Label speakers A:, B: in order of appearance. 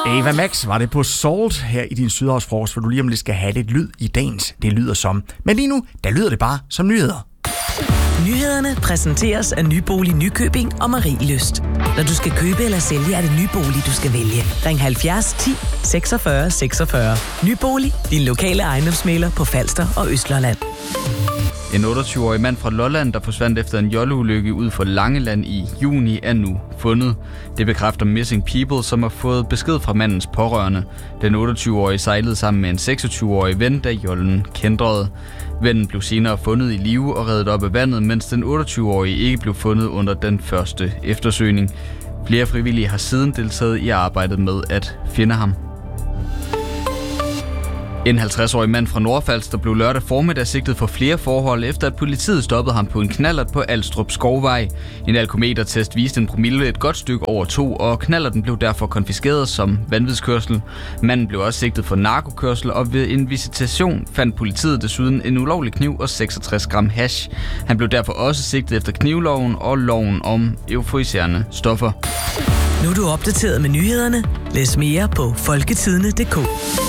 A: Ava Max var det på Salt her i din Sydhavsfrokost, hvor du lige om lidt skal have lidt lyd i dagens. Det lyder som. Men lige nu, der lyder det bare som nyheder.
B: Nyhederne præsenteres af Nybolig Nykøbing og Marielyst. Når du skal købe eller sælge, er det Nybolig, du skal vælge. Ring 70 10 46 46. Nybolig, din lokale ejendomsmægler på Falster og Østjylland.
C: En 28-årig mand fra Lolland, der forsvandt efter en jolleulykke ud for Langeland i juni, er nu fundet. Det bekræfter Missing People, som har fået besked fra mandens pårørende. Den 28-årige sejlede sammen med en 26-årig ven, da jollen kændrede. Vennen blev senere fundet i live og reddet op af vandet, mens den 28-årige ikke blev fundet under den første eftersøgning. Flere frivillige har siden deltaget i arbejdet med at finde ham. En 50-årig mand fra Nordfalster blev lørdag formiddag sigtet for flere forhold, efter at politiet stoppede ham på en knallert på Alstrup Skovvej. En alkometertest viste en promille et godt stykke over 2, og knallerten blev derfor konfiskeret som vanvidskørsel. Manden blev også sigtet for narkokørsel, og ved en visitation fandt politiet desuden en ulovlig kniv og 66 gram hash. Han blev derfor også sigtet efter knivloven og loven om euforiserende stoffer.
B: Nu er du opdateret med nyhederne. Læs mere på folketidene.dk.